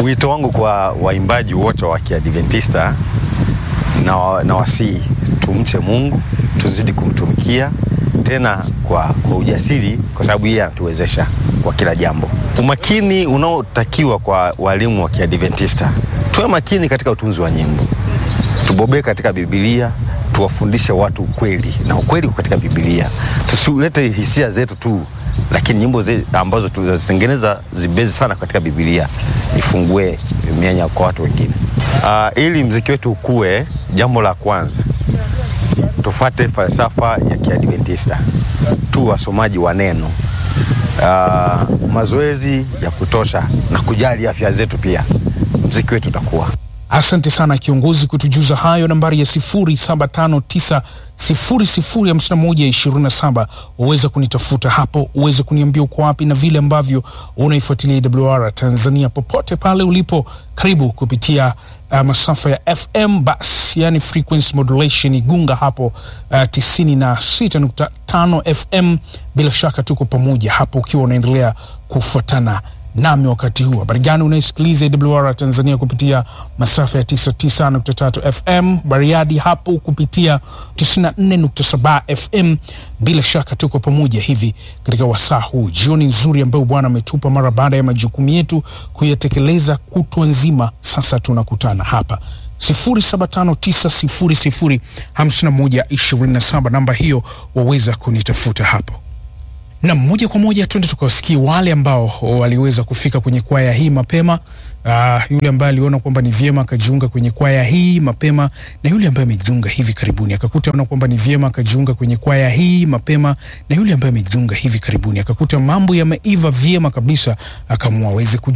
Wito wangu kwa waimbaji wote wa Kiadventista na wasii, tumche Mungu, tuzidi kumtumikia tena kwa ujasiri, kwa sababu yeye anatuwezesha kwa kila jambo. Umakini unaotakiwa kwa walimu wa Kiadventista, tuwe makini katika utunzi wa nyimbo, tubobee katika Biblia, tuwafundishe watu ukweli, na ukweli katika Biblia. Tusilete hisia zetu tu, lakini nyimbo ambazo tunazitengeneza zibezi sana katika Biblia, ifungue mianya kwa watu wengine. Ili muziki wetu ukue, jambo la kwanza, tufuate falsafa ya Kiadventista, tu wasomaji wa neno, mazoezi ya kutosha na kujali afya zetu, pia muziki wetu utakuwa. Asante sana kiongozi kutujuza hayo. Nambari ya 0759005127 uweze kunitafuta hapo, uweze kuniambia uko wapi na vile ambavyo unaifuatilia AWR Tanzania popote pale ulipo. Karibu kupitia masafa ya FM bus, yani frequency modulation, igunga hapo 96.5 FM. Bila shaka tuko pamoja hapo ukiwa unaendelea kufuatana nami wakati huu. Habari gani unaisikiliza AWR Tanzania kupitia masafa ya 99.3 FM, Bariadi hapo kupitia 94.7 FM. Bila shaka tuko pamoja hivi katika wasaa huu, jioni nzuri ambayo Bwana ametupa mara baada ya majukumu yetu kuyatekeleza kutwa nzima. Sasa tunakutana hapa 0759005127, namba hiyo waweza kunitafuta hapo. Na moja kwa moja twende tukawasikie wale ambao waliweza kufika kwenye kwaya hii mapema. Yule ambaye aliona kwamba ni vyema akajiunga kwenye kwaya hii mapema, na yule ambaye amejiunga hivi karibuni akakuta kwamba ni vyema akajiunga kwenye kwaya hii mapema, na yule ambaye amejiunga hivi karibuni akakuta mambo yameiva vyema kabisa, akaamua aweze